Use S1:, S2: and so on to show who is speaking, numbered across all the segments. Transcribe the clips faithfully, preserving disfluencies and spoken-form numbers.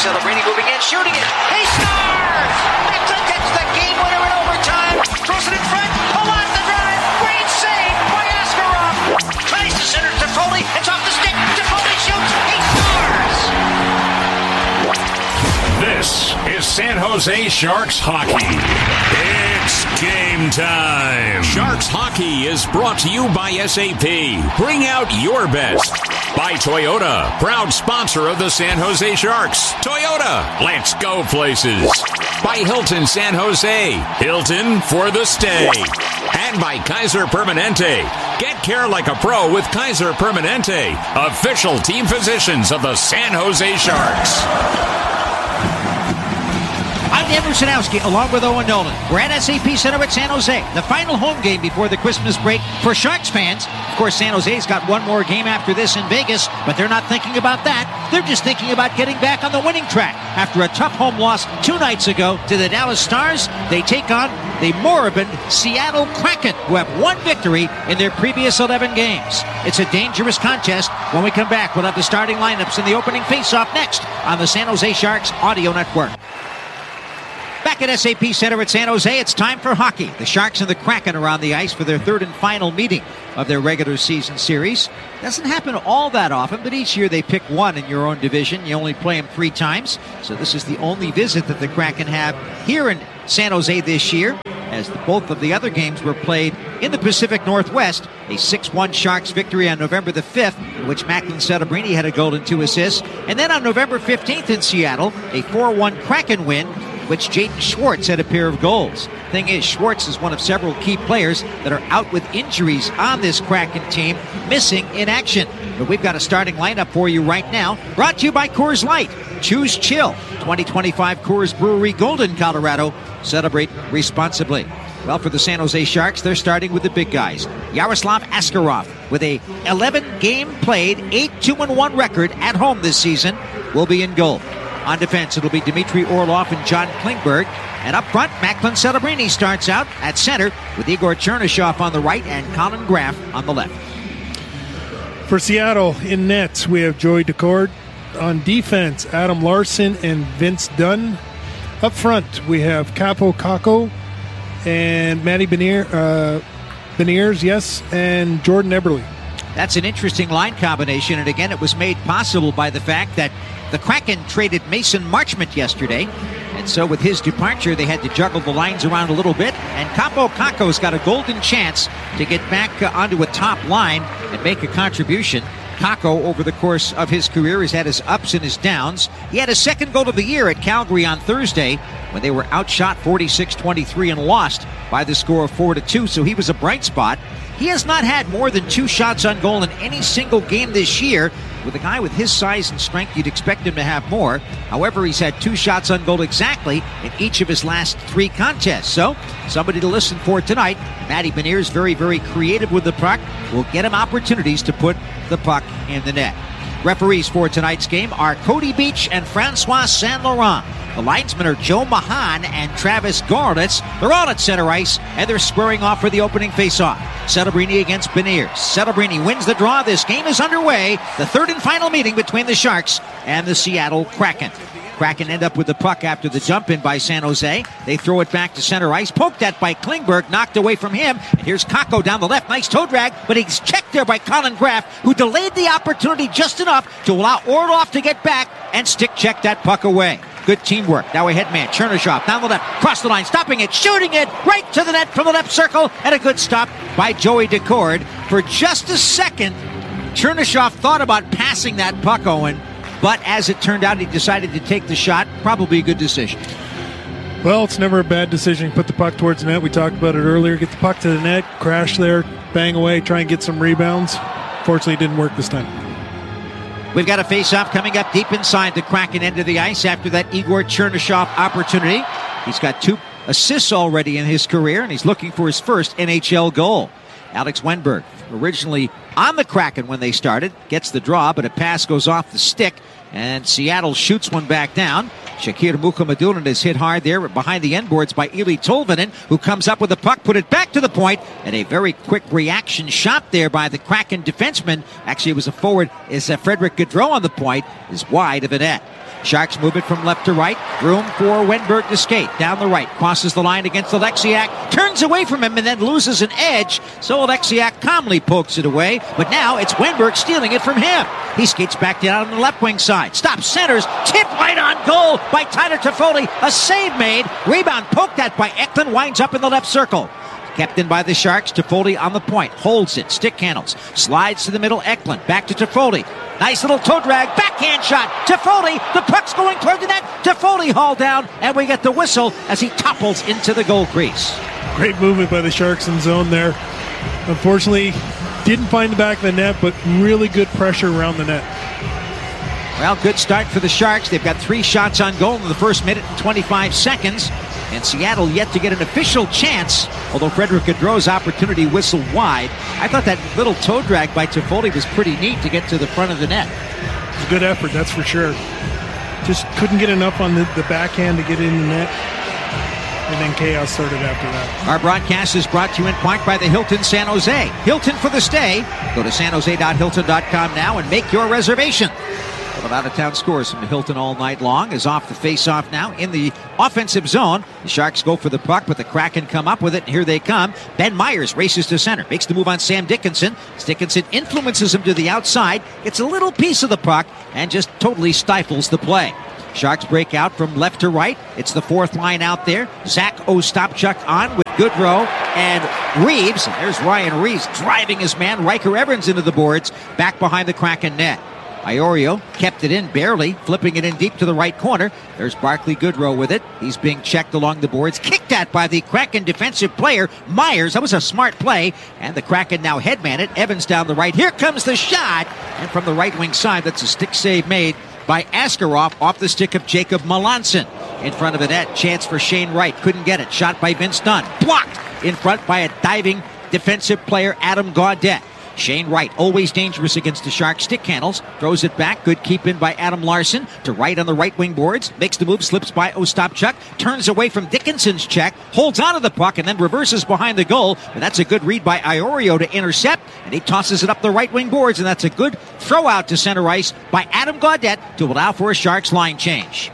S1: Celebrini moving in, shooting it. He scores! Mixon gets the game winner in overtime. Throws it in front. Pull on the drive. Great save by Askarov. Tries to center Toffoli. It's off the stick. Toffoli shoots. He scores!
S2: This is San Jose Sharks hockey. It's game time. Sharks hockey is brought to you by S A P. Bring out your best. By Toyota, proud sponsor of the San Jose Sharks. Toyota, let's go places. By Hilton San Jose, Hilton for the stay. And by Kaiser Permanente. Get care like a pro with Kaiser Permanente, official team physicians of the San Jose Sharks.
S1: I'm Dan Rusanowski, along with Owen Nolan. We're at S A P Center at San Jose, the final home game before the Christmas break for Sharks fans. Of course, San Jose's got one more game after this in Vegas, but they're not thinking about that. They're just thinking about getting back on the winning track. After a tough home loss two nights ago to the Dallas Stars, they take on the moribund Seattle Kraken, who have one victory in their previous eleven games. It's a dangerous contest. When we come back, we'll have the starting lineups in the opening face-off next on the San Jose Sharks Audio Network. Back at S A P Center at San Jose, it's time for hockey. The Sharks and the Kraken are on the ice for their third and final meeting of their regular season series. Doesn't happen all that often, but each year they pick one in your own division. You only play them three times, so this is the only visit that the Kraken have here in San Jose this year, as the, both of the other games were played in the Pacific Northwest. A six one Sharks victory on November the fifth, in which Macklin Celebrini had a goal and two assists. And then on November fifteenth in Seattle, a four one Kraken win, which Jaden Schwartz had a pair of goals. Thing is, Schwartz is one of several key players that are out with injuries on this Kraken team, missing in action. But we've got a starting lineup for you right now, brought to you by Coors Light. Choose chill. twenty twenty-five Coors Brewery, Golden, Colorado. Celebrate responsibly. Well, for the San Jose Sharks, they're starting with the big guys. Yaroslav Askarov, with a eleven game played, eight two one record at home this season, will be in goal. On defense, it'll be Dmitry Orlov and John Klingberg. And up front, Macklin Celebrini starts out at center with Igor Chernyshov on the right and Colin Graff on the left.
S3: For Seattle, in nets, we have Joey Decord. On defense, Adam Larson and Vince Dunn. Up front, we have Capo Caco and Matty Benier, uh, Beniers, yes, and Jordan Eberle.
S1: That's an interesting line combination, and again, it was made possible by the fact that the Kraken traded Mason Marchment yesterday, and so with his departure, they had to juggle the lines around a little bit, and Capo Caco's got a golden chance to get back uh, onto a top line and make a contribution. Caco, over the course of his career, has had his ups and his downs. He had his second goal of the year at Calgary on Thursday when they were outshot forty-six twenty-three and lost by the score of four to two, so he was a bright spot. He has not had more than two shots on goal in any single game this year. With a guy with his size and strength, you'd expect him to have more. However, he's had two shots on goal exactly in each of his last three contests. So, somebody to listen for tonight. Matty Beniers, very, very creative with the puck, will get him opportunities to put the puck in the net. Referees for tonight's game are Cody Beach and Francois Saint Laurent. The linesmen are Joe Mahan and Travis Gorlitz. They're all at center ice, and they're squaring off for the opening faceoff. Celebrini against Beniers. Celebrini wins the draw. This game is underway. The third and final meeting between the Sharks and the Seattle Kraken. Kraken end up with the puck after the jump in by San Jose. They throw it back to center ice. Poked at by Klingberg, knocked away from him. And here's Caco down the left. Nice toe drag, but he's checked there by Colin Graff, who delayed the opportunity just enough to allow Orlov to get back and stick check that puck away. Good teamwork. Now a headman, Chernyshov, down the left, cross the line, stopping it, shooting it right to the net from the left circle, and a good stop by Joey Decord. For just a second, Chernyshov thought about passing that puck, Owen, but as it turned out, he decided to take the shot. Probably a good decision.
S3: Well, it's never a bad decision. Put the puck towards the net. We talked about it earlier. Get the puck to the net, crash there, bang away, try and get some rebounds. Fortunately, it didn't work this time.
S1: We've got a face-off coming up deep inside the Kraken end of the ice after that Igor Chernyshov opportunity. He's got two assists already in his career, and he's looking for his first N H L goal. Alex Wenberg, originally on the Kraken when they started, gets the draw, but a pass goes off the stick, and Seattle shoots one back down. Shakir Mukhamadullin is hit hard there behind the end boards by Eeli Tolvanen, who comes up with the puck, put it back to the point, and a very quick reaction shot there by the Kraken defenseman. Actually, it was a forward, is uh, Frederick Gaudreau on the point, is wide of the net. Sharks move it from left to right. Room for Wenberg to skate. Down the right. Crosses the line against Alexiak. Turns away from him and then loses an edge. So Alexiak calmly pokes it away. But now it's Wenberg stealing it from him. He skates back down on the left wing side. Stops, centers. Tip right on goal by Tyler Toffoli. A save made. Rebound poked at by Eklund. Winds up in the left circle. Kept in by the Sharks. Toffoli on the point. Holds it. Stick handles. Slides to the middle. Eklund. Back to Toffoli. Nice little toe drag. Backhand shot. Toffoli. The puck's going toward the net. Toffoli hauled down. And we get the whistle as he topples into the goal crease.
S3: Great movement by the Sharks in zone there. Unfortunately, didn't find the back of the net, but really good pressure around the net.
S1: Well, good start for the Sharks. They've got three shots on goal in the first minute and twenty-five seconds. And Seattle yet to get an official chance, although Frederick Gaudreau's opportunity whistled wide. I thought that little toe drag by Toffoli was pretty neat to get to the front of the net.
S3: It was a good effort, that's for sure. Just couldn't get enough on the, the backhand to get in the net. And then chaos started after that.
S1: Our broadcast is brought to you in part by the Hilton San Jose. Hilton for the stay. Go to san jose dot hilton dot com now and make your reservation. Of out-of-town scores from the Hilton all night long is off the face-off now in the offensive zone. The Sharks go for the puck, but the Kraken come up with it, and here they come. Ben Myers races to center, makes the move on Sam Dickinson. Dickinson influences him to the outside, gets a little piece of the puck, and just totally stifles the play. Sharks break out from left to right. It's the fourth line out there. Zach Ostapchuk on with Gaudreau and Reeves. And there's Ryan Reeves driving his man, Riker Evans, into the boards, back behind the Kraken net. Iorio kept it in barely, flipping it in deep to the right corner. There's Barclay Goodrow with it. He's being checked along the boards. Kicked at by the Kraken defensive player, Myers. That was a smart play. And the Kraken now headman it. Evans down the right. Here comes the shot. And from the right wing side, that's a stick save made by Askarov off the stick of Jacob Melanson. In front of the net, chance for Shane Wright. Couldn't get it. Shot by Vince Dunn. Blocked in front by a diving defensive player, Adam Gaudette. Shane Wright, always dangerous against the Sharks. Stick handles, throws it back. Good keep in by Adam Larson to right on the right wing boards. Makes the move, slips by Ostapchuk. Turns away from Dickinson's check. Holds onto the puck and then reverses behind the goal. But that's a good read by Iorio to intercept. And he tosses it up the right wing boards. And that's a good throw out to center ice by Adam Gaudette to allow for a Sharks line change.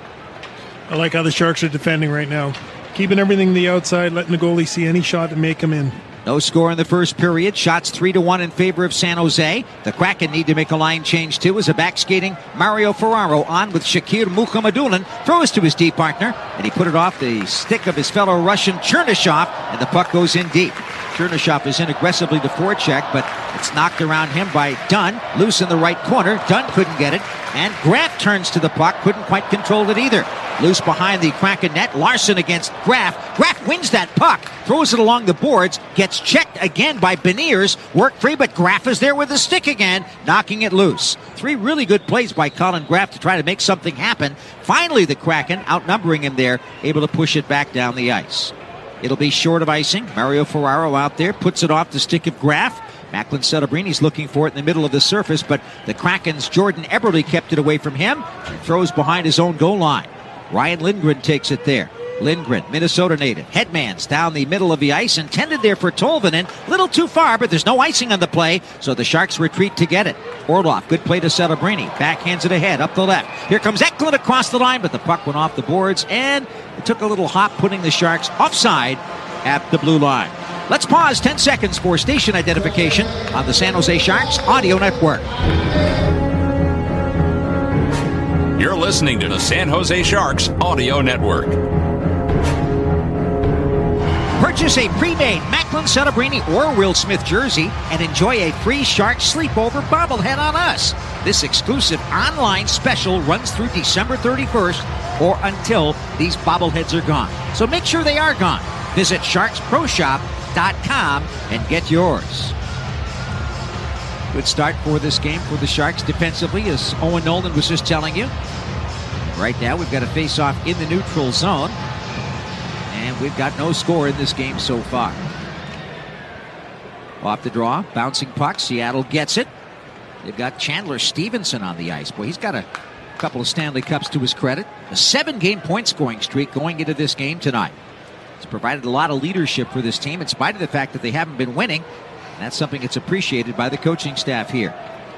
S3: I like how the Sharks are defending right now. Keeping everything to the outside, letting the goalie see any shot to make him in.
S1: No score in the first period. Shots three to one in favor of San Jose. The Kraken need to make a line change too as a back-skating Mario Ferraro on with Shakir Mukhamadullin. Throws to his D partner, and he put it off the stick of his fellow Russian Chernyshov, and the puck goes in deep. Chernyshov is in aggressively to forecheck, but it's knocked around him by Dunn. Loose in the right corner. Dunn couldn't get it, and Graf turns to the puck. Couldn't quite control it either. Loose behind the Kraken net. Larson against Graf. Graf wins that puck. Throws it along the boards. Gets checked again by Beniers. Work free, but Graf is there with the stick again, knocking it loose. Three really good plays by Colin Graf to try to make something happen. Finally, the Kraken, outnumbering him there, able to push it back down the ice. It'll be short of icing. Mario Ferraro out there, puts it off the stick of Graf. Macklin Celebrini looking for it in the middle of the surface, but the Kraken's Jordan Eberle kept it away from him and throws behind his own goal line. Ryan Lindgren takes it there. Lindgren, Minnesota native. Headman's down the middle of the ice, intended there for Tolvanen. Little too far, but there's no icing on the play, so the Sharks retreat to get it. Orlov, good play to Celebrini. Backhands it ahead, up the left. Here comes Eklund across the line, but the puck went off the boards, and it took a little hop, putting the Sharks offside at the blue line. Let's pause ten seconds for station identification on the San Jose Sharks Audio Network.
S2: You're listening to the San Jose Sharks Audio Network.
S1: Purchase a pre-made Macklin Celebrini or Will Smith jersey and enjoy a free Sharks sleepover bobblehead on us. This exclusive online special runs through December thirty-first or until these bobbleheads are gone. So make sure they are gone. Visit sharks pro shop dot com and get yours. Good start for this game for the Sharks defensively, as Owen Nolan was just telling you. Right now we've got a face-off in the neutral zone, and we've got no score in this game so far. Off the draw, bouncing puck. Seattle gets it. They've got Chandler Stevenson on the ice. Boy, he's got a couple of Stanley Cups to his credit. A seven-game point scoring streak going into this game tonight. He's provided a lot of leadership for this team in spite of the fact that they haven't been winning. And that's something that's appreciated by the coaching staff here.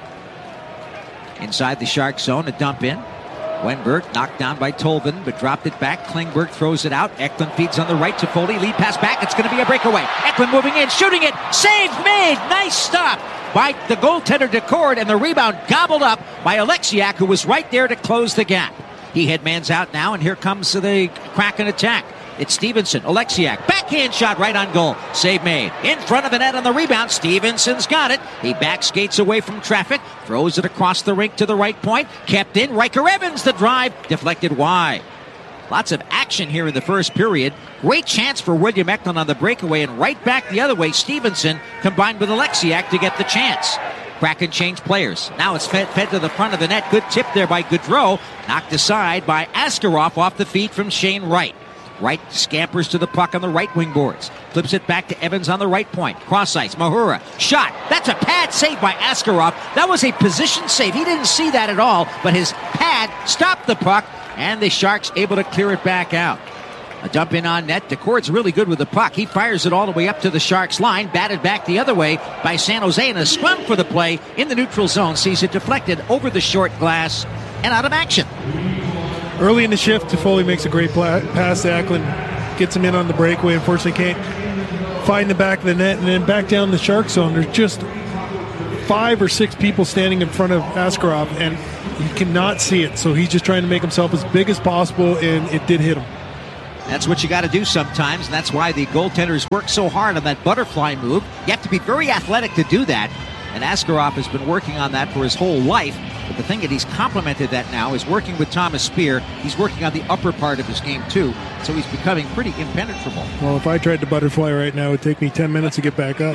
S1: Inside the Shark zone, a dump in. Wenberg knocked down by Tolvanen, but dropped it back. Klingberg throws it out. Eklund feeds on the right to Foley. Lead pass back. It's going to be a breakaway. Eklund moving in, shooting it. Save made. Nice stop by the goaltender Decord, and the rebound gobbled up by Alexiak, who was right there to close the gap. He headmans out now, and here comes the Kraken attack. It's Stevenson. Alexiak. Backhand shot right on goal. Save made. In front of the net on the rebound. Stevenson's got it. He back skates away from traffic. Throws it across the rink to the right point. Kept in. Riker Evans the drive. Deflected wide. Lots of action here in the first period. Great chance for William Eklund on the breakaway, and right back the other way, Stevenson combined with Alexiak to get the chance. Kraken changed players. Now it's fed, fed to the front of the net. Good tip there by Gaudreau. Knocked aside by Askarov off the feet from Shane Wright. Wright scampers to the puck on the right wing boards. Flips it back to Evans on the right point. Cross ice. Mahura. Shot. That's a pad save by Askarov. That was a position save. He didn't see that at all, but his pad stopped the puck, and the Sharks able to clear it back out. A dump in on net. Decord's really good with the puck. He fires it all the way up to the Sharks line. Batted back the other way by San Jose, and a scrum for the play in the neutral zone sees it deflected over the short glass and out of action.
S3: Early in the shift, Toffoli makes a great pass to Eklund. Gets him in on the breakaway. Unfortunately, can't find the back of the net. And then back down the Shark zone, there's just five or six people standing in front of Askarov, and he cannot see it. So he's just trying to make himself as big as possible, and it did hit him.
S1: That's what you got to do sometimes, and that's why the goaltenders work so hard on that butterfly move. You have to be very athletic to do that, and Askarov has been working on that for his whole life. But the thing that he's complemented that now is working with Thomas Speer. He's working on the upper part of his game, too, so he's becoming pretty impenetrable.
S3: Well, if I tried to butterfly right now, it would take me ten minutes to get back up.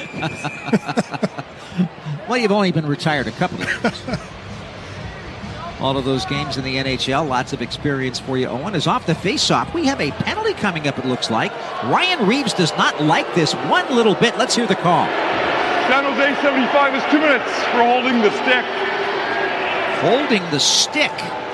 S1: Well, you've only been retired a couple of years. All of those games in the N H L, lots of experience for you. Owen is off the face-off. We have a penalty coming up, it looks like. Ryan Reeves does not like this one little bit. Let's hear the call.
S4: San Jose seventy-five is two minutes for holding the stick.
S1: Holding the stick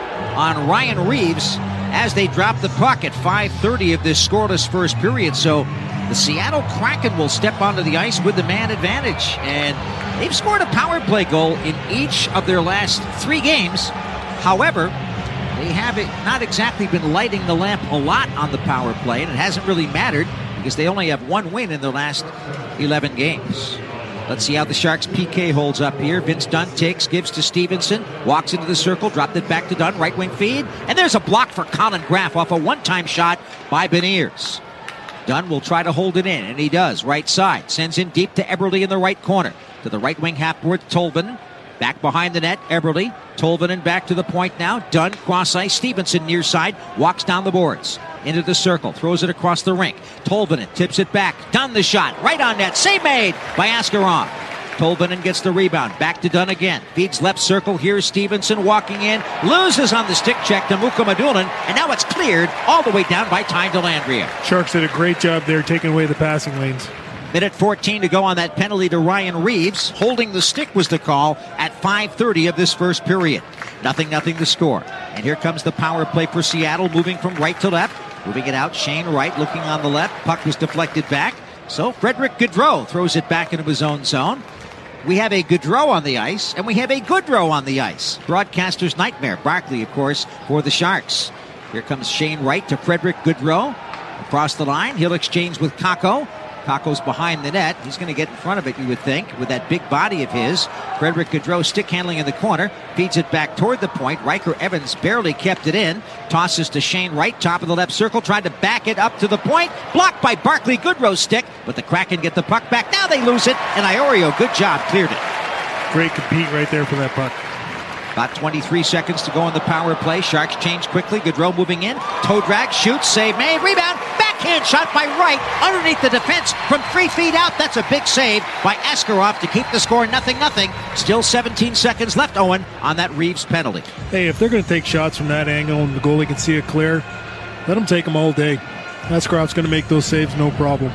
S1: on Ryan Reeves as they drop the puck at five thirty of this scoreless first period. So the Seattle Kraken will step onto the ice with the man advantage. And they've scored a power play goal in each of their last three games. However, they have it not exactly been lighting the lamp a lot on the power play, and it hasn't really mattered because they only have one win in their last eleven games. Let's see how the Sharks' P K holds up here. Vince Dunn takes, gives to Stevenson, walks into the circle, dropped it back to Dunn, right wing feed, and there's a block for Colin Graff off a one-time shot by Beniers. Dunn will try to hold it in, and he does. Right side, sends in deep to Eberle in the right corner. To the right wing half board, Tolvanen. Back behind the net, Eberle. Tolvanen back to the point now. Dunn, cross ice, Stevenson near side, walks down the boards. Into the circle, throws it across the rink. Tolvanen tips it back. Dunn the shot, right on net. Save made by Askarov. Tolvanen gets the rebound. Back to Dunn again. Feeds left circle. Here's Stevenson walking in. Loses on the stick check to Mukko Madulin. And now it's cleared all the way down by Ty Dellandrea.
S3: Sharks did a great job there taking away the passing lanes.
S1: Minute fourteen to go on that penalty to Ryan Reeves. Holding the stick was the call at five thirty of this first period. Nothing, nothing to score. And here comes the power play for Seattle, moving from right to left. Moving it out, Shane Wright looking on the left. Puck was deflected back. So Frederick Gaudreau throws it back into his own zone. We have a Gaudreau on the ice, and we have a Goodrow on the ice. Broadcaster's nightmare. Barkley, of course, for the Sharks. Here comes Shane Wright to Frederick Gaudreau. Across the line, he'll exchange with Kakko. Kakko's behind the net. He's going to get in front of it, you would think, with that big body of his. Frederick Gaudreau stick handling in the corner. Feeds it back toward the point. Riker Evans barely kept it in. Tosses to Shane Wright, top of the left circle. Tried to back it up to the point. Blocked by Barkley. Gaudreau's stick. But the Kraken get the puck back. Now they lose it. And Iorio, good job, cleared it.
S3: Great compete right there for that puck.
S1: About twenty-three seconds to go on the power play. Sharks change quickly. Gaudreau moving in. Toe drag, shoots, save made, rebound. Backhand shot by Wright underneath the defense from three feet out. That's a big save by Askarov to keep the score nothing nothing. Still seventeen seconds left, Owen, on that Reeves penalty.
S3: Hey, if they're going to take shots from that angle and the goalie can see it clear, let them take them all day. Askarov's going to make those saves no problem.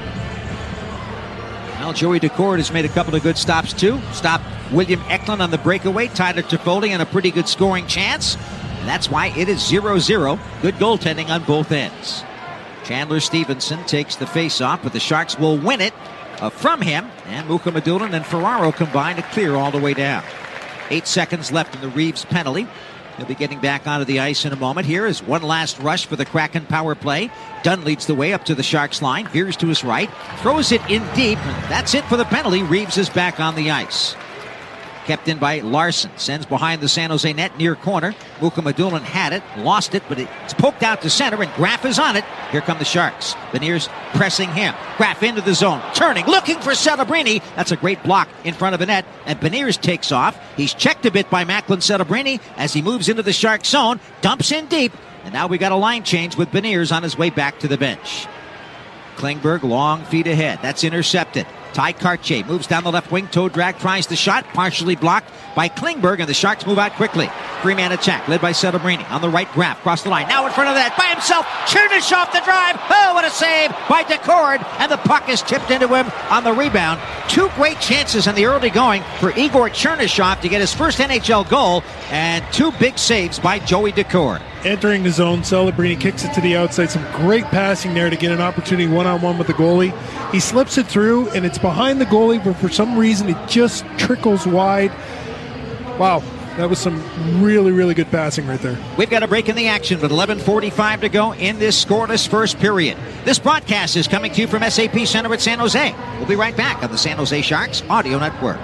S1: Well, Joey Decord has made a couple of good stops, too. Stopped William Eklund on the breakaway. Tyler Toffoli on a pretty good scoring chance. that's why it is zero zero. Good goaltending on both ends. Chandler Stevenson takes the face-off, but the Sharks will win it uh, from him. And Mukhamadullin and Ferraro combine to clear all the way down. Eight seconds left in the Reeves penalty. He'll be getting back onto the ice in a moment. Here is one last rush for the Kraken power play. Dunn leads the way up to the Sharks line, veers to his right, throws it in deep, and that's it for the penalty. Reeves is back on the ice. Kept in by Larson. Sends behind the San Jose net near corner. Mukhamadullin had it, lost it, but it's poked out to center, and Graf is on it. Here come the Sharks. Beniers pressing him. Graf into the zone, turning, looking for Celebrini. That's a great block in front of the net, and Beniers takes off. He's checked a bit by Macklin Celebrini as he moves into the Sharks zone, dumps in deep, and now we got a line change with Beniers on his way back to the bench. Klingberg, long feet ahead. That's intercepted. Ty Kartye moves down the left wing. Toe drag, tries the shot. Partially blocked by Klingberg, and the Sharks move out quickly. Three-man attack led by Celebrini. On the right, Graf across the line. Now in front of that by himself. Chernyshov the drive. Oh, what a save by Decord. And the puck is tipped into him on the rebound. Two great chances in the early going for Igor Chernyshov to get his first N H L goal. And two big saves by Joey Decord.
S3: Entering the zone, Celebrini kicks it to the outside. Some great passing there to get an opportunity one-on-one with the goalie. He slips it through, and it's behind the goalie, but for some reason it just trickles wide. Wow, that was some really, really good passing right there.
S1: We've got a break in the action with eleven forty-five to go in this scoreless first period. This broadcast is coming to you from S A P Center at San Jose. We'll be right back on the San Jose Sharks Audio Network.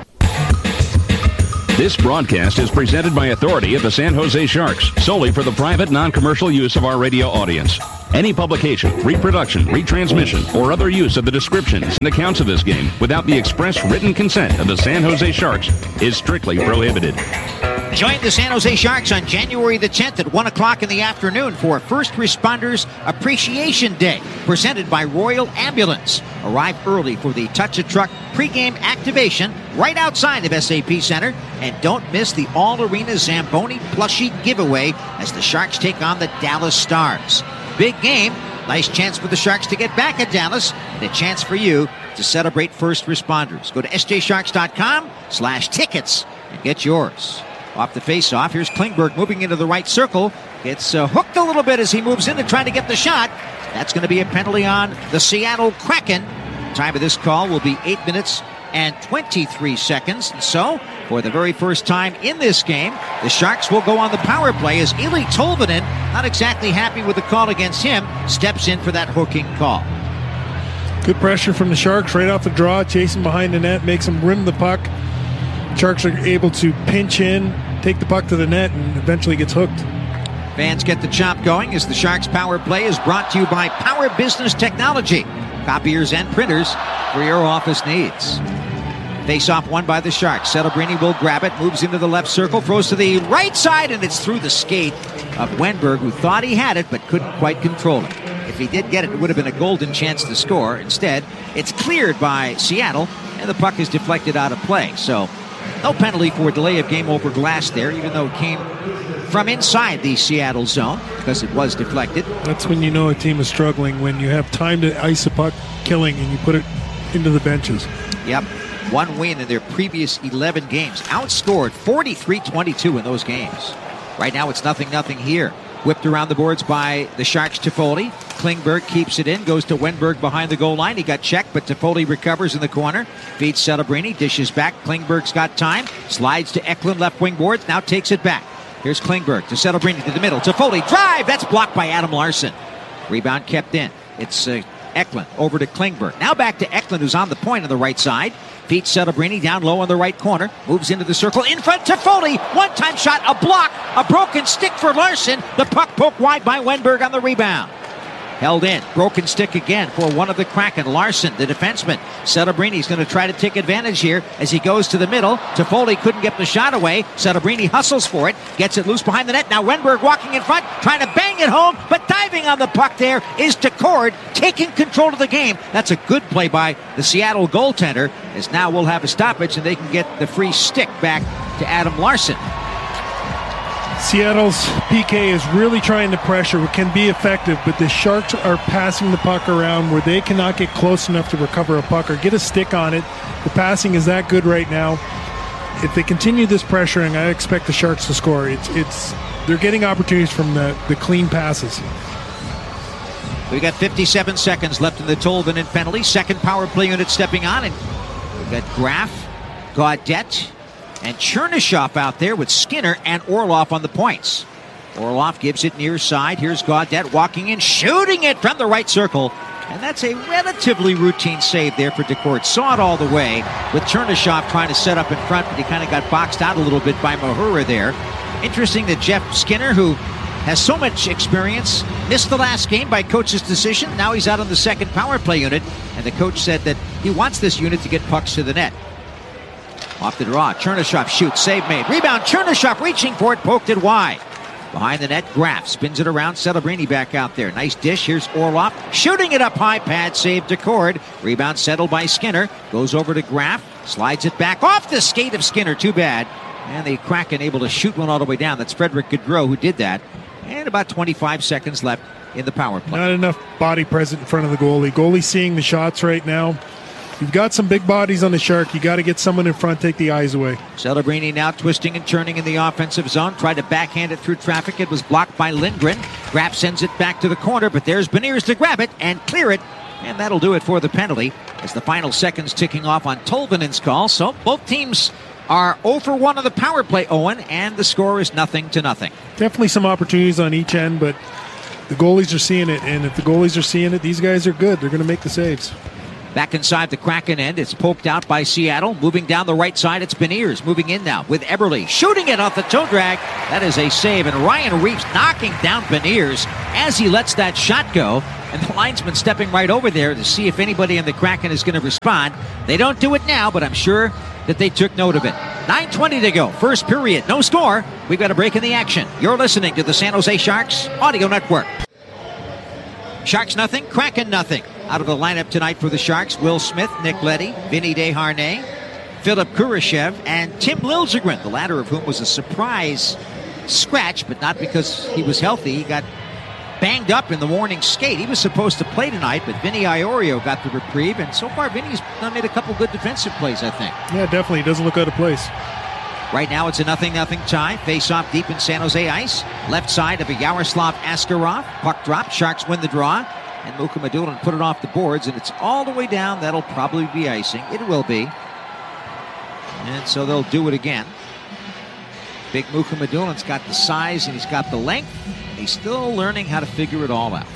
S2: This broadcast is presented by authority of the San Jose Sharks, solely for the private, non-commercial use of our radio audience. Any publication, reproduction, retransmission, or other use of the descriptions and accounts of this game without the express written consent of the San Jose Sharks is strictly prohibited.
S1: Join the San Jose Sharks on January the tenth at one o'clock in the afternoon for First Responders Appreciation Day, presented by Royal Ambulance. Arrive early for the Touch a Truck pregame activation right outside of S A P Center, and don't miss the All-Arena Zamboni plushie giveaway as the Sharks take on the Dallas Stars. Big game. Nice chance for the Sharks to get back at Dallas, and a chance for you to celebrate first responders. Go to S J Sharks dot com slash tickets and get yours. Off the face-off, here's Klingberg moving into the right circle. Gets uh, hooked a little bit as he moves in to try to get the shot. That's going to be a penalty on the Seattle Kraken. Time of this call will be eight minutes and twenty-three seconds. And so, for the very first time in this game, the Sharks will go on the power play as Eeli Tolvanen, not exactly happy with the call against him, steps in for that hooking call.
S3: Good pressure from the Sharks right off the draw, chasing behind the net, makes them rim the puck. Sharks are able to pinch in, take the puck to the net, and eventually gets hooked.
S1: Fans get the chop going as the Sharks power play is brought to you by Power Business Technology. Copiers and printers for your office needs. Face-off won by the Sharks. Celebrini will grab it, moves into the left circle, throws to the right side, and it's through the skate of Wenberg, who thought he had it but couldn't quite control it. If he did get it, it would have been a golden chance to score. Instead, it's cleared by Seattle, and the puck is deflected out of play. So, no penalty for a delay of game over glass there, even though it came from inside the Seattle zone because it was deflected.
S3: That's when you know a team is struggling, when you have time to ice a puck killing and you put it into the benches.
S1: Yep. One win in their previous eleven games. Outscored forty-three twenty-two in those games. Right now it's nothing nothing here. Whipped around the boards by the Sharks. Toffoli. Klingberg keeps it in, goes to Wenberg behind the goal line. He got checked, but Toffoli recovers in the corner. Feeds Celebrini, dishes back. Klingberg's got time. Slides to Eklund, left wing boards, now takes it back. Here's Klingberg to Celebrini to the middle. Toffoli, drive! That's blocked by Adam Larson. Rebound kept in. It's uh, Eklund over to Klingberg. Now back to Eklund, who's on the point on the right side. Feeds Celebrini down low on the right corner. Moves into the circle. In front to Foley. One-time shot. A block. A broken stick for Larson. The puck poked wide by Wenberg on the rebound. Held in. Broken stick again for one of the Kraken. Larson, the defenseman. Celebrini's going to try to take advantage here as he goes to the middle. Toffoli couldn't get the shot away. Celebrini hustles for it. Gets it loose behind the net. Now Wenberg walking in front, trying to bang it home, but diving on the puck there is Decord, taking control of the game. That's a good play by the Seattle goaltender, as now we'll have a stoppage and they can get the free stick back to Adam Larson.
S3: Seattle's P K is really trying to pressure. It can be effective, but the Sharks are passing the puck around where they cannot get close enough to recover a puck or get a stick on it. The passing is that good right now. if they continue this pressuring, I expect the Sharks to score. It's it's they're getting opportunities from the, the clean passes.
S1: We got fifty-seven seconds left in the Tolvanen penalty. Second power play unit stepping on, and we've got Graf, Gaudette, and Chernyshov out there with Skinner and Orlov on the points. Orlov gives it near side. Here's Gaudette walking in, shooting it from the right circle. And that's a relatively routine save there for Decourt. Saw it all the way with Chernyshov trying to set up in front, but he kind of got boxed out a little bit by Mahura there. Interesting that Jeff Skinner, who has so much experience, missed the last game by coach's decision. Now he's out on the second power play unit, and the coach said that he wants this unit to get pucks to the net. Off the draw, Chernyshov shoots, save made. Rebound, Chernyshov reaching for it, poked it wide. Behind the net, Graf spins it around, Celebrini back out there. Nice dish, here's Orlov, shooting it up high, pad save Decourt. Rebound settled by Skinner, goes over to Graf, slides it back off the skate of Skinner, too bad. And the Kraken able to shoot one all the way down. That's Frederick Gaudreau who did that. And about twenty-five seconds left in the power play.
S3: Not enough body present in front of the goalie. Goalie seeing the shots right now. You've got some big bodies on the Shark. You got to get someone in front, take the eyes away.
S1: Celebrini now twisting and turning in the offensive zone. Tried to backhand it through traffic. It was blocked by Lindgren. Graf sends it back to the corner, but there's Beniers to grab it and clear it. And that'll do it for the penalty as the final seconds ticking off on Tolvanen's call. So both teams are oh for one on the power play, Owen, and the score is nothing to nothing.
S3: Definitely some opportunities on each end, but the goalies are seeing it. And if the goalies are seeing it, these guys are good. They're going to make the saves.
S1: Back inside the Kraken end, it's poked out by Seattle. Moving down the right side, it's Beniers. Moving in now with Eberle. Shooting it off the toe drag. That is a save. And Ryan Reeves knocking down Beniers as he lets that shot go. And the linesman stepping right over there to see if anybody in the Kraken is going to respond. They don't do it now, but I'm sure that they took note of it. nine twenty to go. First period. No score. We've got a break in the action. You're listening to the San Jose Sharks Audio Network. Sharks nothing, Kraken nothing. Out of the lineup tonight for the Sharks, Will Smith, Nick Leddy, Vinny Desharnais, Philip Kurashev, and Tim Liljegren, the latter of whom was a surprise scratch, but not because he was healthy. He got banged up in the morning skate. He was supposed to play tonight, but Vinny Iorio got the reprieve, and so far Vinny's made a couple good defensive plays, I think.
S3: Yeah, definitely. He doesn't look out of place.
S1: Right now it's a nothing nothing tie. Face off deep in San Jose ice. Left side of a Yaroslav Askarov. Puck drop. Sharks win the draw. And Muka Madulin put it off the boards, and it's all the way down. That'll probably be icing. It will be. And so they'll do it again. Big Muka Madulin's got the size and he's got the length. And he's still learning how to figure it all out.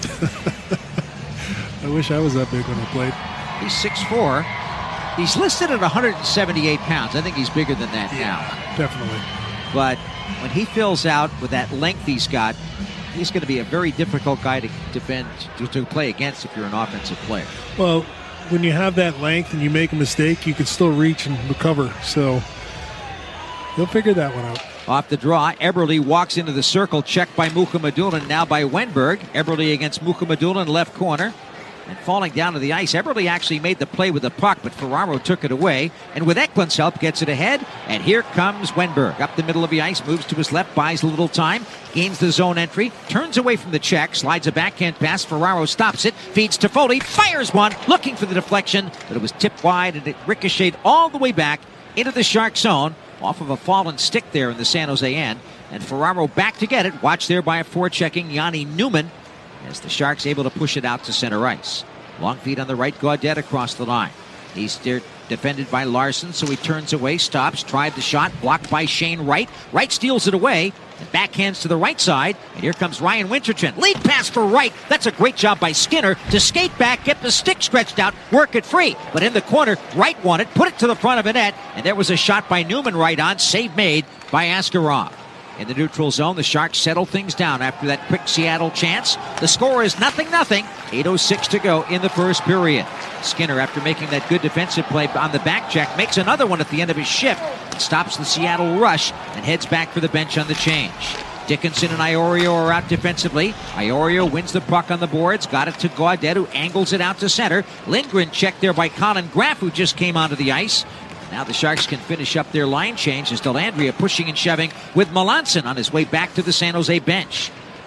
S3: I wish I was that big when I played.
S1: He's six foot four. He's listed at one hundred seventy-eight pounds. I think he's bigger than that
S3: yeah,
S1: now.
S3: Definitely.
S1: But when he fills out with that length he's got, he's going to be a very difficult guy to defend, to, to play against if you're an offensive player.
S3: Well, when you have that length and you make a mistake, you can still reach and recover. So he'll figure that one out.
S1: Off the draw, Eberle walks into the circle, checked by Muka Madulin, now by Wenberg. Eberle against Muka Madulin, left corner. And falling down to the ice, Eberle actually made the play with the puck, but Ferraro took it away. And with Eklund's help, gets it ahead. And here comes Wenberg. Up the middle of the ice, moves to his left, buys a little time, gains the zone entry, turns away from the check, slides a backhand pass. Ferraro stops it, feeds to Foley, fires one, looking for the deflection, but it was tipped wide and it ricocheted all the way back into the Shark zone, off of a fallen stick there in the San Jose end. And Ferraro back to get it, watched there by a forechecking Yanni Newman, as the Sharks able to push it out to center ice. Long feed on the right, Gaudette across the line. He's there defended by Larson, so he turns away, stops, tried the shot, blocked by Shane Wright. Wright steals it away, and backhands to the right side, and here comes Ryan Winterton. Lead pass for Wright. That's a great job by Skinner to skate back, get the stick stretched out, work it free. But in the corner, Wright won it, put it to the front of a net, and there was a shot by Newman right on, save made by Askarov. In the neutral zone, the Sharks settle things down after that quick Seattle chance. The score is nothing nothing. eight oh six to go in the first period. Skinner, after making that good defensive play on the back check, makes another one at the end of his shift. Stops the Seattle rush and heads back for the bench on the change. Dickinson and Iorio are out defensively. Iorio wins the puck on the boards. Got it to Gaudette, who angles it out to center. Lindgren checked there by Colin Graf, who just came onto the ice. Now the Sharks can finish up their line change as Dellandrea pushing and shoving with Melanson on his way back to the San Jose bench.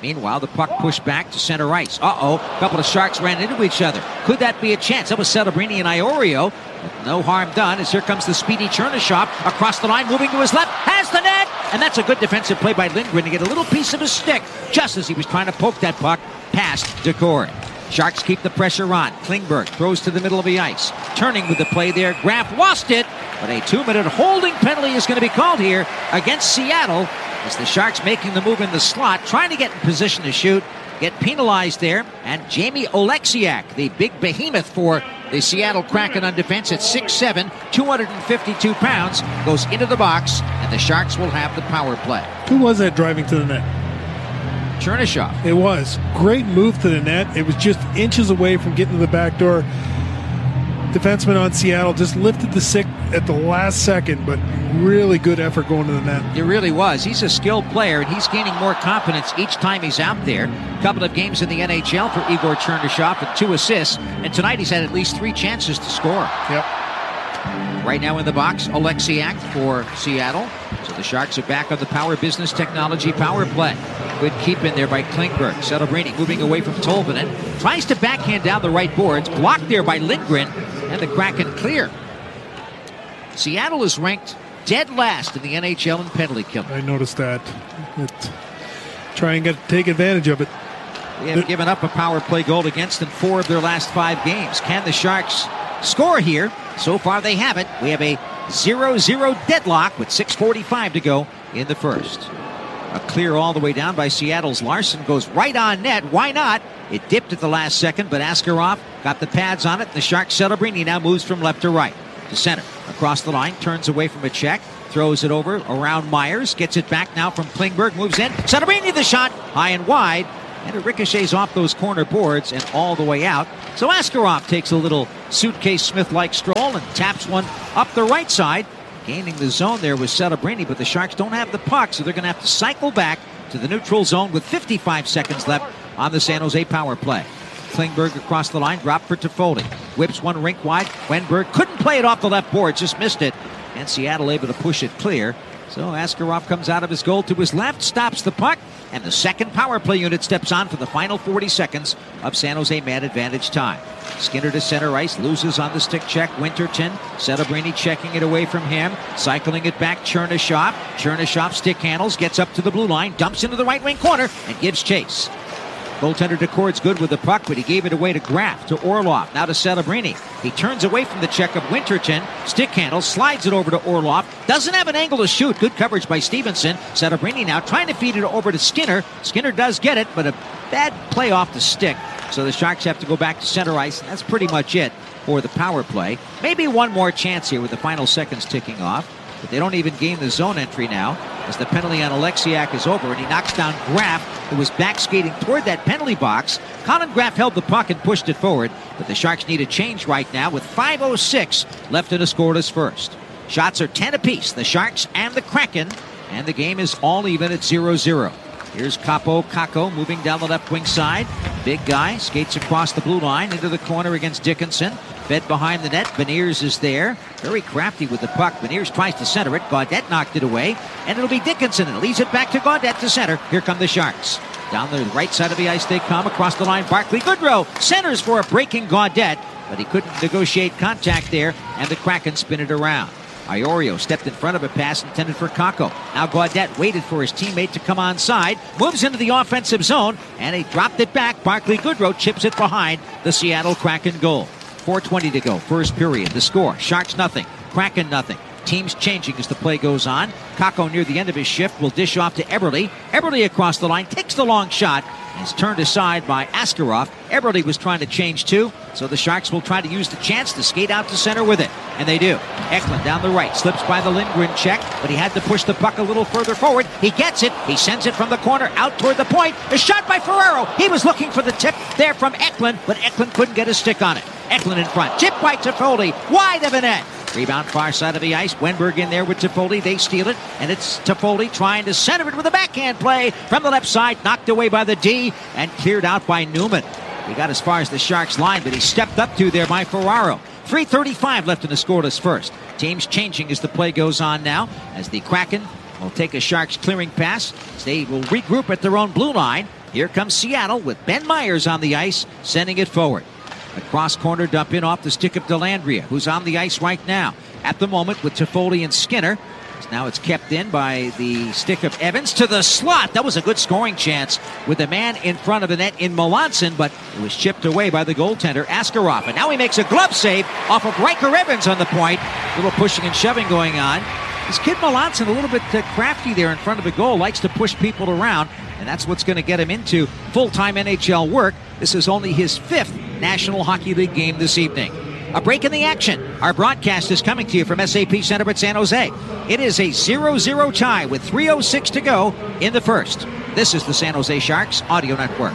S1: Meanwhile, the puck pushed back to center ice. Uh-oh, a couple of Sharks ran into each other. Could that be a chance? That was Celebrini and Iorio. But no harm done as here comes the speedy Chernyshov across the line, moving to his left, has the net! And that's a good defensive play by Lindgren to get a little piece of his stick just as he was trying to poke that puck past Decord. Sharks keep the pressure on. Klingberg throws to the middle of the ice. Turning with the play there, Graf lost it, but a two-minute holding penalty is going to be called here against Seattle as the Sharks making the move in the slot, trying to get in position to shoot, get penalized there, and Jamie Oleksiak, the big behemoth for the Seattle Kraken on defense at six seven, two hundred fifty-two pounds, goes into the box, and the Sharks will have the power play.
S3: Who was that driving to the net?
S1: Chernyshov.
S3: It was. Great move to the net. It was just inches away from getting to the back door. Defenseman on Seattle just lifted the stick at the last second, but really good effort going to the net.
S1: It really was. He's a skilled player, and he's gaining more confidence each time he's out there. A couple of games in the N H L for Igor Chernyshov and two assists, and tonight he's had at least three chances to score.
S3: Yep.
S1: Right now in the box, Oleksiak for Seattle. So the Sharks are back on the Power Business Technology power play. Good keep in there by Klingberg. Celebrini moving away from Tolvanen. Tries to backhand down the right boards. Blocked there by Lindgren. And the Kraken clear. Seattle is ranked dead last in the N H L in penalty killing.
S3: I noticed that. It's, try and get take advantage of it.
S1: They have given up a power play goal against in four of their last five games. Can the Sharks score here? So far they haven't. We have a zero zero deadlock with six forty-five to go in the first. A clear all the way down by Seattle's Larson goes right on net. Why not? It dipped at the last second, but Askarov got the pads on it. The Sharks Celebrini now moves from left to right. To center. Across the line, turns away from a check. Throws it over around Myers. Gets it back now from Klingberg. Moves in. Celebrini the shot. High and wide. And it ricochets off those corner boards and all the way out. So Askarov takes a little suitcase Smith-like stroll and taps one up the right side. Gaining the zone there was Celebrini, but the Sharks don't have the puck, so they're going to have to cycle back to the neutral zone with fifty-five seconds left on the San Jose power play. Klingberg across the line, dropped for Toffoli. Whips one rink wide. Wenberg couldn't play it off the left board, just missed it. And Seattle able to push it clear. So Askarov comes out of his goal to his left, stops the puck, and the second power play unit steps on for the final forty seconds of San Jose man advantage time. Skinner to center ice, loses on the stick check. Winterton, Celebrini checking it away from him, cycling it back. Chernyshov, Chernyshov stick handles, gets up to the blue line, dumps into the right wing corner, and gives chase. Goaltender Decord's good with the puck, but he gave it away to Graf, to Orlov, now to Celebrini. He turns away from the check of Winterton, stick handles, slides it over to Orlov, doesn't have an angle to shoot. Good coverage by Stevenson. Celebrini now trying to feed it over to Skinner. Skinner does get it, but a bad play off the stick. So the Sharks have to go back to center ice, and that's pretty much it for the power play. Maybe one more chance here with the final seconds ticking off. But they don't even gain the zone entry now as the penalty on Oleksiak is over, and he knocks down Graf, who was back skating toward that penalty box. Colin Graf held the puck and pushed it forward, but the Sharks need a change right now with five oh six left in a scoreless first. Shots are ten apiece, the Sharks and the Kraken, and the game is all even at zero zero. Here's Kaapo Kakko moving down the left wing side. Big guy skates across the blue line into the corner against Dickinson. Fed behind the net. Beniers is there. Very crafty with the puck. Beniers tries to center it. Gaudette knocked it away. And it'll be Dickinson. And leaves it back to Gaudette to center. Here come the Sharks. Down the right side of the ice they come. Across the line, Barclay Goodrow centers for a breaking Gaudette. But he couldn't negotiate contact there. And the Kraken spin it around. Iorio stepped in front of a pass intended for Kakko. Now Gaudette waited for his teammate to come onside, moves into the offensive zone, and he dropped it back. Barclay Goodrow chips it behind the Seattle Kraken goal. four twenty to go, first period. The score, Sharks nothing, Kraken nothing. Teams changing as the play goes on. Kakko near the end of his shift will dish off to Eberle. Eberle across the line, takes the long shot, and is turned aside by Askarov. Eberle was trying to change too, so the Sharks will try to use the chance to skate out to center with it. And they do. Eklund down the right, slips by the Lindgren check, but he had to push the puck a little further forward. He gets it. He sends it from the corner out toward the point. A shot by Ferraro. He was looking for the tip there from Eklund, but Eklund couldn't get a stick on it. Eklund in front. Tip by Toffoli. Wide of the net. Rebound far side of the ice. Wenberg in there with Toffoli. They steal it, and it's Toffoli trying to center it with a backhand play from the left side. Knocked away by the D and cleared out by Newman. He got as far as the Sharks line, but he stepped up to there by Ferraro. three thirty-five left in the scoreless first. Teams changing as the play goes on now, as the Kraken will take a Sharks clearing pass. They will regroup at their own blue line. Here comes Seattle with Ben Myers on the ice, sending it forward. A cross-corner dump in off the stick of Dellandrea, who's on the ice right now. At the moment with Toffoli and Skinner. Now it's kept in by the stick of Evans to the slot. That was a good scoring chance with the man in front of the net in Melanson, but it was chipped away by the goaltender, Askarov. And now he makes a glove save off of Riker Evans on the point. A little pushing and shoving going on. This kid Melanson, a little bit uh, crafty there in front of the goal, likes to push people around, and that's what's going to get him into full-time N H L work. This is only his fifth National Hockey League game this evening. A break in the action. Our broadcast is coming to you from S A P Center at San Jose. It is a zero zero tie with three oh six to go in the first. This is the San Jose Sharks Audio Network.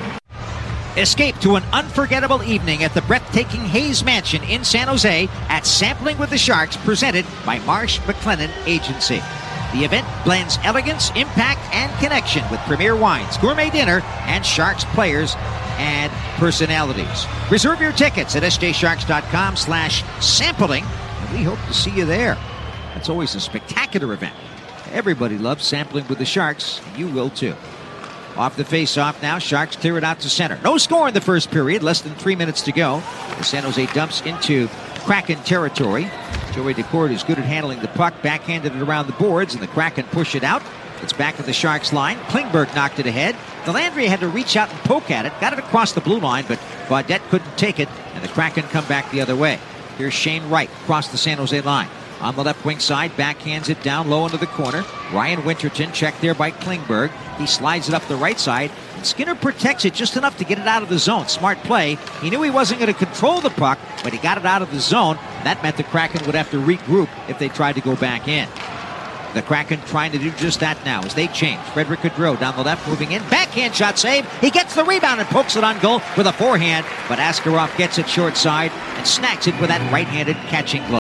S1: Escape to an unforgettable evening at the breathtaking Hayes Mansion in San Jose at Sampling with the Sharks, presented by Marsh McLennan Agency. The event blends elegance, impact, and connection with premier wines, gourmet dinner, and Sharks players and personalities. Reserve your tickets at s j sharks dot com slash sampling, and we hope to see you there. That's always a spectacular event. Everybody loves Sampling with the Sharks, and you will too. Off the face-off now, Sharks clear it out to center. No score in the first period, less than three minutes to go. The San Jose dumps into Kraken territory. Joey Daccord is good at handling the puck, backhanded it around the boards, and the Kraken push it out. It's back to the Sharks line. Klingberg knocked it ahead. Dellandrea had to reach out and poke at it. Got it across the blue line, but Baudette couldn't take it, and the Kraken come back the other way. Here's Shane Wright across the San Jose line. On the left wing side, backhands it down low into the corner. Ryan Winterton checked there by Klingberg. He slides it up the right side. And Skinner protects it just enough to get it out of the zone. Smart play. He knew he wasn't going to control the puck, but he got it out of the zone. That meant the Kraken would have to regroup if they tried to go back in. The Kraken trying to do just that now as they change. Frederick Gaudreau down the left, moving in. Backhand shot save. He gets the rebound and pokes it on goal with a forehand. But Askarov gets it short side and snacks it with that right-handed catching glove.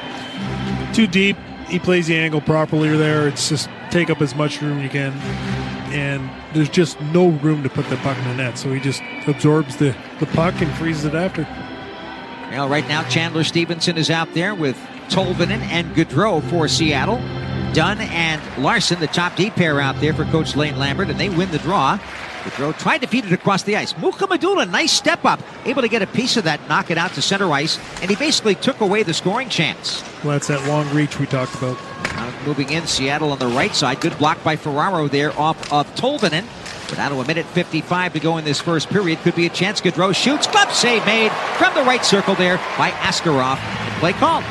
S3: Too deep. He plays the angle properly there. It's just take up as much room you can. And there's just no room to put the puck in the net. So he just absorbs the, the puck and freezes it after.
S1: Well, right now, Chandler Stevenson is out there with Tolvanen and Gaudreau for Seattle. Dunn and Larson, the top D pair out there for Coach Lane Lambert, and they win the draw. Gaudreau tried to feed it across the ice. Mukamadula, nice step up, able to get a piece of that, knock it out to center ice, and he basically took away the scoring chance.
S3: Well, that's that long reach we talked about.
S1: Now moving in, Seattle on the right side. Good block by Ferraro there off of Tolvanen. But down to a minute fifty-five to go in this first period. Could be a chance. Gaudreau shoots. Glove save made from the right circle there by Askarov. And play called.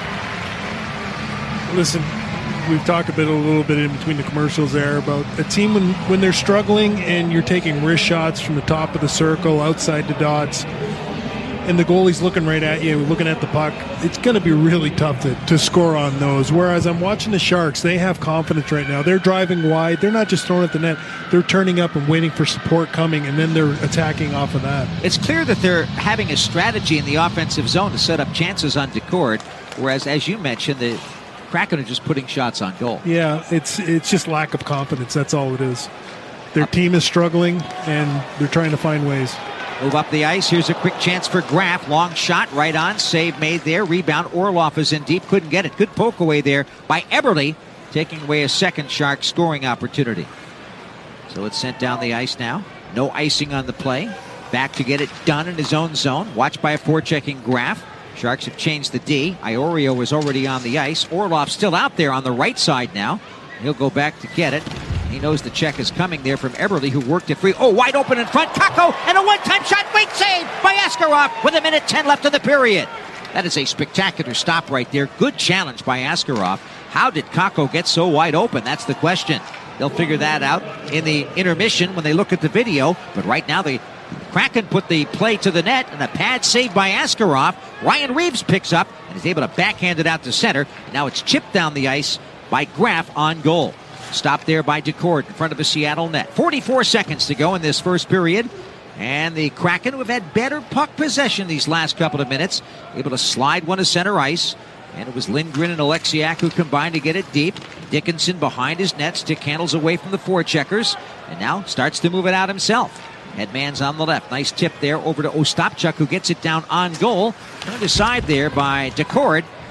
S3: Listen, we've talked a bit, a little bit in between the commercials there about a team when, when they're struggling and you're taking wrist shots from the top of the circle, outside the dots, and the goalie's looking right at you, looking at the puck. It's going to be really tough to, to score on those. Whereas I'm watching the Sharks, they have confidence right now. They're driving wide. They're not just throwing at the net. They're turning up and waiting for support coming, and then they're attacking off of that.
S1: It's clear that they're having a strategy in the offensive zone to set up chances on Daccord, whereas, as you mentioned, the Kraken are just putting shots on goal.
S3: Yeah, it's it's just lack of confidence. That's all it is. Their team is struggling, and they're trying to find ways.
S1: Move up the ice. Here's a quick chance for Graf. Long shot, right on. Save made there. Rebound. Orlov is in deep. Couldn't get it. Good poke away there by Eberle, taking away a second Shark scoring opportunity. So it's sent down the ice now. No icing on the play. Back to get it done in his own zone. Watched by a forechecking Graf. Sharks have changed the D. Iorio is already on the ice. Orlov still out there on the right side now. He'll go back to get it. He knows the check is coming there from Eberle, who worked it free. Oh, wide open in front. Kakko, and a one-time shot. Great save by Askarov with a minute ten left in the period. That is a spectacular stop right there. Good challenge by Askarov. How did Kakko get so wide open? That's the question. They'll figure that out in the intermission when they look at the video. But right now, the Kraken put the play to the net, and a pad save by Askarov. Ryan Reeves picks up and is able to backhand it out to center. And now it's chipped down the ice by Graf on goal. Stopped there by Daccord in front of a Seattle net. forty-four seconds to go in this first period. And the Kraken, who have had better puck possession these last couple of minutes, able to slide one to center ice. And it was Lindgren and Alexiak who combined to get it deep. Dickinson behind his net. Stick handles away from the forecheckers. And now starts to move it out himself. Headman's on the left. Nice tip there over to Ostapchuk, who gets it down on goal. Turned aside there by Daccord.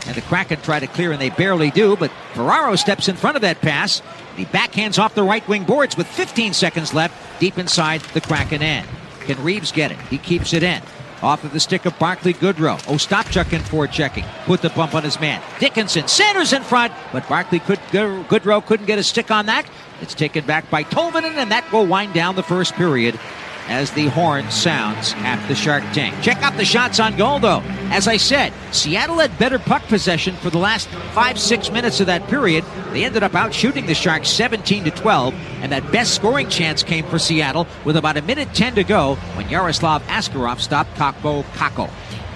S1: and the Kraken try to clear, and they barely do, but Ferraro steps in front of that pass. He backhands off the right wing boards with fifteen seconds left deep inside the Kraken end. Can Reeves get it? He keeps it in. Off of the stick of Barclay Goodrow. Ostapchuk in for checking. Put the bump on his man. Dickinson, Sanders in front, but Barclay could, Goodrow couldn't get a stick on that. It's taken back by Tolvanen, and that will wind down the first period as the horn sounds at the Shark Tank. Check out the shots on goal, though. As I said, Seattle had better puck possession for the last five, six minutes of that period. They ended up out shooting the Sharks seventeen to twelve, and that best scoring chance came for Seattle with about a minute ten to go when Yaroslav Askarov stopped Kaapo Kakko.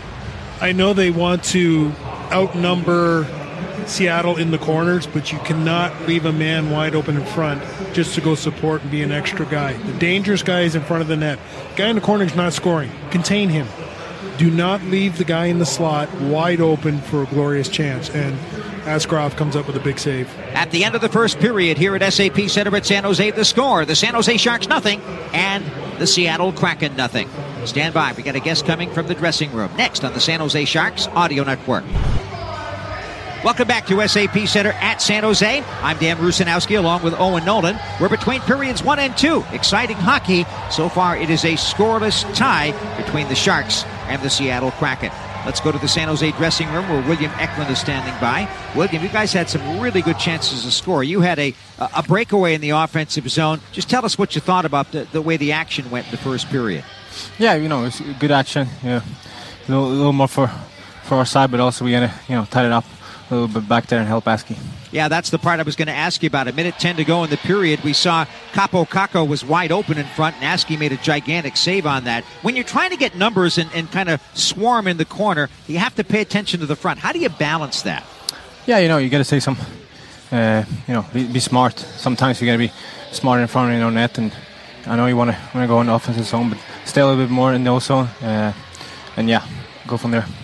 S3: I know they want to outnumber Seattle in the corners, but you cannot leave a man wide open in front just to go support and be an extra guy. The dangerous guy is in front of the net. Guy in the corner is not scoring. Contain him. Do not leave the guy in the slot wide open for a glorious chance. And Askarov comes up with a big save.
S1: At the end of the first period here at S A P Center at San Jose, the score, the San Jose Sharks nothing and the Seattle Kraken nothing. Stand by. We got a guest coming from the dressing room. Next on the San Jose Sharks Audio Network. Welcome back to S A P Center at San Jose. I'm Dan Rusanowski along with Owen Nolan. We're between periods one and two. Exciting hockey. So far, it is a scoreless tie between the Sharks and the Seattle Kraken. Let's go to the San Jose dressing room where William Eklund is standing by. William, you guys had some really good chances to score. You had a a breakaway in the offensive zone. Just tell us what you thought about the, the way the action went in the first period.
S5: Yeah, you know, it's good action. Yeah, a little, a little more for, for our side, but also we got to, you know, tied it up a little bit back there and help Askey.
S1: Yeah, that's the part I was going to ask you about. A minute ten to go in the period. We saw Kaapo Kakko was wide open in front, and Askey made a gigantic save on that. When you're trying to get numbers and, and kind of swarm in the corner, you have to pay attention to the front. How do you balance that?
S5: Yeah, you know, you got to say some, uh, you know, be, be smart. Sometimes you got to be smart in front of your net, and I know you want to want to go in the offensive zone, but stay a little bit more in the zone, uh, and yeah, go from there.